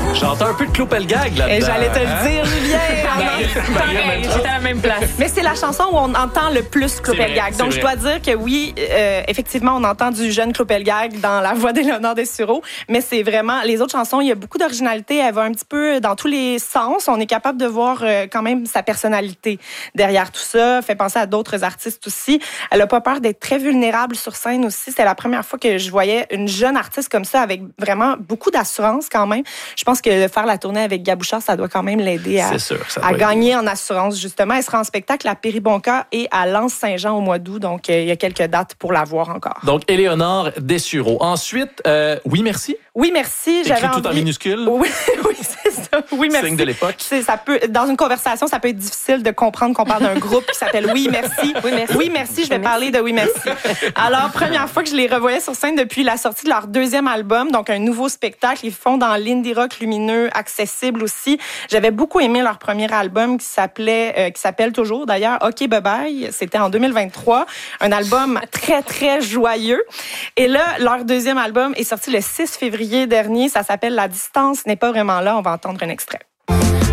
J'entends un peu de Clopelgag là-dedans. Et j'allais te le dire, Julien. Pareil, j'étais à la même place. Mais c'est la chanson où on entend le plus Clopelgag. Donc, je dois dire que oui, effectivement, on entend du jeune Clopelgag dans la voix d'Éléonore Dessureau, mais c'est vraiment... Les autres chansons, il y a beaucoup d'originalité. Elle va un petit peu dans tous les sens. On est capable de voir quand même sa personnalité derrière tout ça. Fait penser à d'autres artistes aussi. Elle a pas peur d'être très vulnérable sur scène aussi. C'est la première fois que je voyais une jeune artiste comme ça avec vraiment beaucoup d'assurance quand même. Je pense que faire la tournée avec Gabouchard, ça doit quand même l'aider à gagner en assurance, justement. Elle sera en spectacle à Péribonka et à Lens-Saint-Jean au mois d'août. Donc, il y a quelques dates pour la voir encore. Donc, Éléonore Dessureau. Ensuite, oui, merci. Oui, merci. Écrit tout en minuscule. Oui, c'est ça. Oui, merci. Signe de l'époque. Dans une conversation, ça peut être difficile de comprendre qu'on parle d'un groupe qui s'appelle Oui, merci. Oui, merci. Je vais parler de Oui, merci. Alors, première fois que je les revoyais sur scène depuis la sortie de leur deuxième album, donc un nouveau spectacle. Ils font dans l'indie rock lumineux, accessible aussi. J'avais beaucoup aimé leur premier album qui s'appelle toujours d'ailleurs OK Bye Bye. C'était en 2023. Un album très, très joyeux. Et là, leur deuxième album est sorti le 6 février dernier. Ça s'appelle La distance n'est pas vraiment là. On va entendre un extrait.